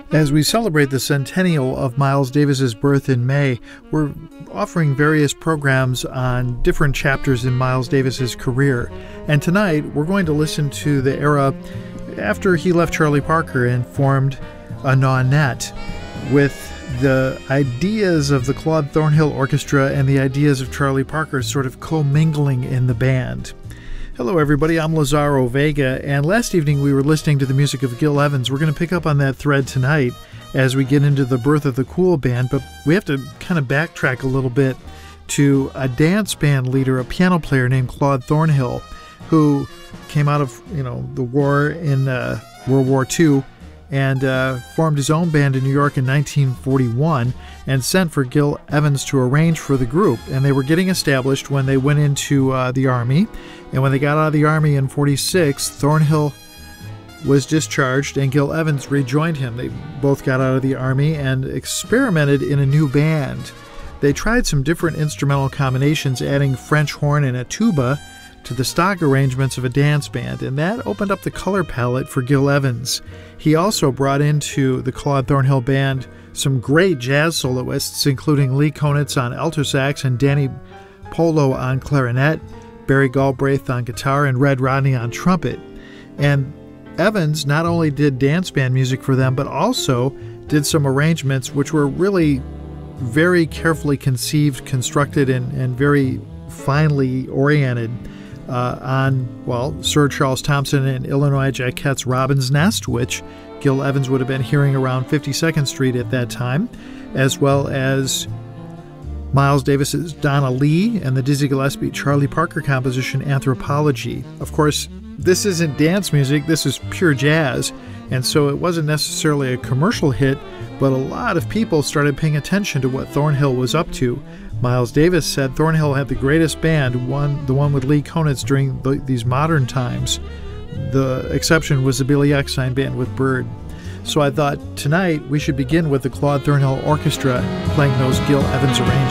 As we celebrate the centennial of Miles Davis's birth in May, we're offering various programs on different chapters in Miles Davis's career. And tonight, we're going to listen to the era after he left Charlie Parker and formed A Nawnette, with the ideas of the Claude Thornhill Orchestra and the ideas of Charlie Parker sort of commingling in the band. Hello everybody, I'm Lazaro Vega, and last evening we were listening to the music of Gil Evans. We're going to pick up on that thread tonight as we get into the birth of the Cool Band, but we have to kind of backtrack a little bit to a dance band leader, a piano player named Claude Thornhill, who came out of the war in World War II and formed his own band in New York in 1941 and sent for Gil Evans to arrange for the group. And they were getting established when they went into the Army. And when they got out of the Army in 46, Thornhill was discharged and Gil Evans rejoined him. They both got out of the Army and experimented in a new band. They tried some different instrumental combinations, adding French horn and a tuba to the stock arrangements of a dance band, and that opened up the color palette for Gil Evans. He also brought into the Claude Thornhill Band some great jazz soloists, including Lee Konitz on alto sax and Danny Polo on clarinet, Barry Galbraith on guitar, and Red Rodney on trumpet. And Evans not only did dance band music for them, but also did some arrangements which were really very carefully conceived, constructed, and very finely oriented on Sir Charles Thompson and Illinois Jacquette's Robin's Nest, which Gil Evans would have been hearing around 52nd Street at that time, as well as Miles Davis's Donna Lee and the Dizzy Gillespie Charlie Parker composition Anthropology. Of course, this isn't dance music, this is pure jazz, and so it wasn't necessarily a commercial hit, but a lot of people started paying attention to what Thornhill was up to. Miles Davis said Thornhill had the greatest band, the one with Lee Konitz during these modern times. The exception was the Billy Eckstine Band with Bird. So I thought tonight we should begin with the Claude Thornhill Orchestra playing those Gil Evans arrangements.